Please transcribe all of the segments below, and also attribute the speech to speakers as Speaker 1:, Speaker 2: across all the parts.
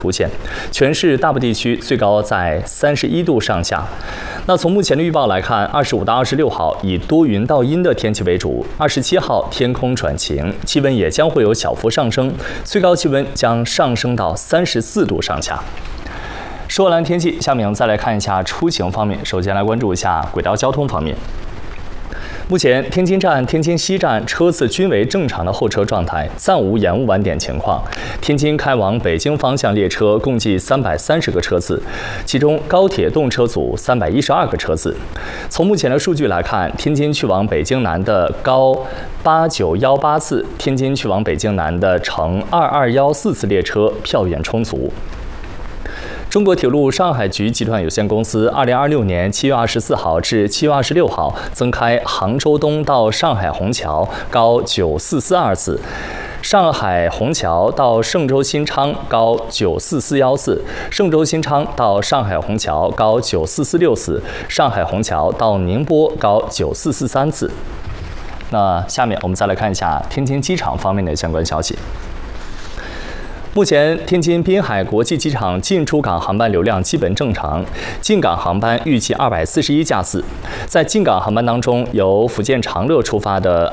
Speaker 1: 出现，全市大部地区最高在31度上下。那从目前的预报来看，25到26号以多云到阴的天气为主，27号天空转晴，气温也将会有小幅上升，最高气温将上升到34度上下。说完天气，下面我们再来看一下出行方面。首先来关注一下轨道交通方面。目前，天津站、天津西站车次均为正常的候车状态，暂无延误晚点情况。天津开往北京方向列车共计330个车次，其中高铁动车组312个车次。从目前的数据来看，天津去往北京南的高8918次，天津去往北京南的乘2214次列车票源充足。中国铁路上海局集团有限公司2026年7月24号至7月26号增开杭州东到上海虹桥高9442次，上海虹桥到郑州新昌高94414次，郑州新昌到上海虹桥高9446次，上海虹桥到宁波高9443次。那下面我们再来看一下天津机场方面的相关消息。目前，天津滨海国际机场进出港航班流量基本正常，进港航班预计241架次。在进港航班当中，由福建长乐出发的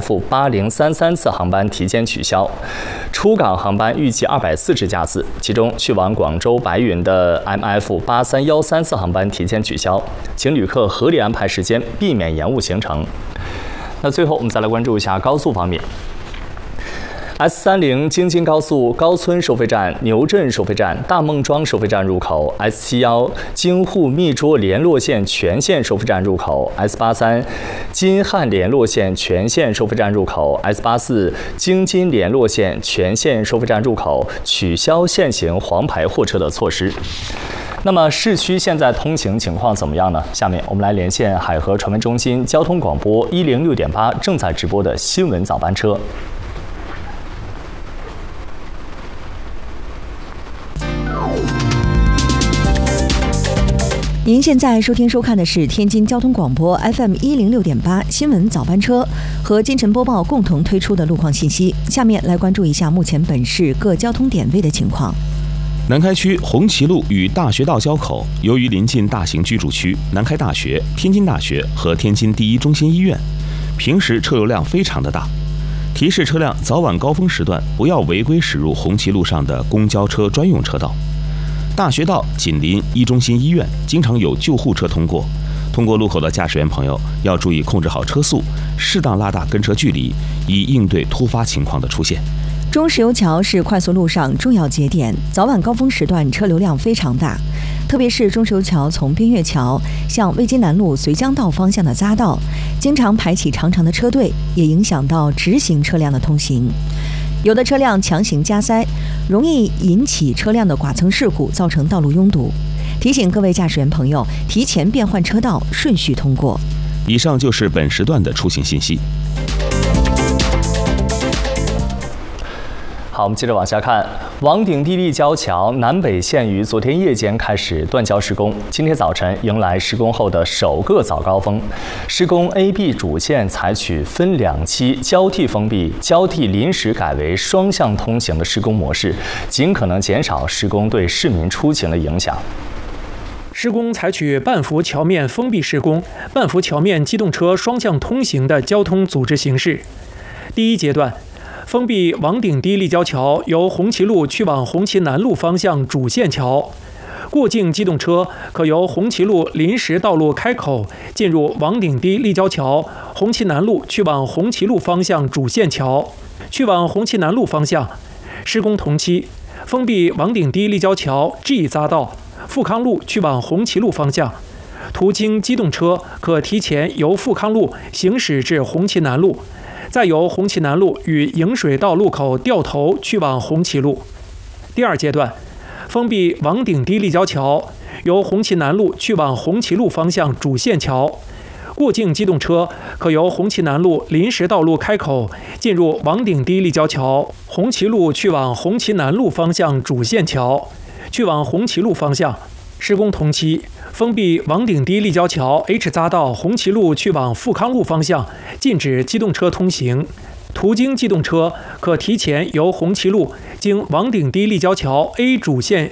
Speaker 1: MF8033次航班提前取消，出港航班预计240架次，其中去往广州白云的 MF8313次航班提前取消，请旅客合理安排时间，避免延误行程。那最后，我们再来关注一下高速方面。S30京津高速高村收费站、牛镇收费站、大孟庄收费站入口 ，S71京沪密涿联络线全线收费站入口 ，S83京汉联络线全线收费站入口 ，S84京津联络线全线收费站入口取消现行黄牌货车的措施。那么市区现在通行情况怎么样呢？下面我们来连线海河传媒中心交通广播106.8正在直播的新闻早班车。
Speaker 2: 您现在收听收看的是天津交通广播 FM 106.8新闻早班车和金晨播报共同推出的路况信息。下面来关注一下目前本市各交通点位的情况。
Speaker 3: 南开区红旗路与大学道交口，由于临近大型居住区南开大学、天津大学和天津第一中心医院，平时车流量非常的大。提示车辆早晚高峰时段不要违规驶入红旗路上的公交车专用车道。大学道紧邻一中心医院，经常有救护车通过。通过路口的驾驶员朋友要注意控制好车速，适当拉大跟车距离，以应对突发情况的出现。
Speaker 2: 中石油桥是快速路上重要节点，早晚高峰时段车流量非常大，特别是中石油桥从滨岳桥向魏津南路绥江道方向的匝道，经常排起长长的车队，也影响到直行车辆的通行。有的车辆强行加塞，容易引起车辆的剐蹭事故，造成道路拥堵。提醒各位驾驶员朋友提前变换车道，顺序通过。
Speaker 3: 以上就是本时段的出行信息。
Speaker 1: 好，我们接着往下看。王顶地立交桥南北线于昨天夜间开始断桥施工，今天早晨迎来施工后的首个早高峰。施工 A、B 主线采取分两期交替封闭、交替临时改为双向通行的施工模式，尽可能减少施工对市民出行的影响。
Speaker 4: 施工采取半幅桥面封闭施工、半幅桥面机动车双向通行的交通组织形式。第一阶段，封闭王顶堤立交桥由红旗路去往红旗南路方向主线桥，过境机动车可由红旗路临时道路开口进入王顶堤立交桥红旗南路去往红旗路方向主线桥。去往红旗南路方向，施工同期封闭王顶堤立交桥 G 匝道富康路去往红旗路方向，途经机动车可提前由富康路行驶至红旗南路，再由红旗南路与迎水道路口掉头去往红旗路。第二阶段，封闭王顶堤立交桥，由红旗南路去往红旗路方向主线桥，过境机动车可由红旗南路临时道路开口进入王顶堤立交桥红旗路去往红旗南路方向主线桥。去往红旗路方向，施工同期封闭王顶堤立交桥 H 匝道红旗路去往富康路方向，禁止机动车通行。途经机动车可提前由红旗路经王顶堤立交桥 A 主线